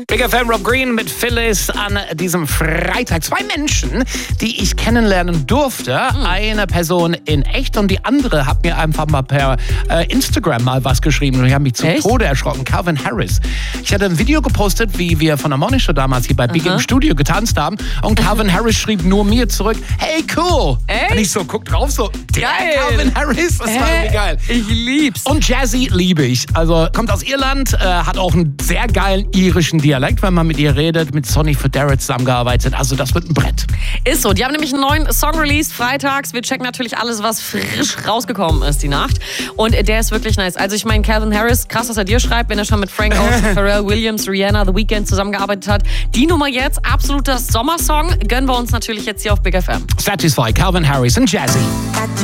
Big FM Rob Green mit Phyllis an diesem Freitag. 2 Menschen, die ich kennenlernen durfte. Eine Person in echt und die andere hat mir einfach mal per Instagram mal was geschrieben. Und ich habe mich zu Tode erschrocken. Calvin Harris. Ich hatte ein Video gepostet, wie wir von der Morning Show damals hier bei Big im Studio getanzt haben. Und Calvin Harris schrieb nur mir zurück, hey, cool. Und ich so, guck drauf, so, der Calvin Harris, das war irgendwie geil. Ich lieb's. Und Jazzy liebe ich. Also kommt aus Irland, hat auch einen sehr geilen irischen Dialekt, wenn man mit ihr redet, mit Sonny Fodera zusammengearbeitet. Also das wird ein Brett. Ist so. Die haben nämlich einen neuen Song released, freitags. Wir checken natürlich alles, was frisch rausgekommen ist die Nacht. Und der ist wirklich nice. Also ich meine, Calvin Harris, krass, was er dir schreibt, wenn er schon mit Frank Ocean, Pharrell Williams, Rihanna, The Weeknd zusammengearbeitet hat. Die Nummer jetzt, absoluter Sommersong, gönnen wir uns natürlich jetzt hier auf Big FM. Satisfy, Calvin Harris und Jazzy.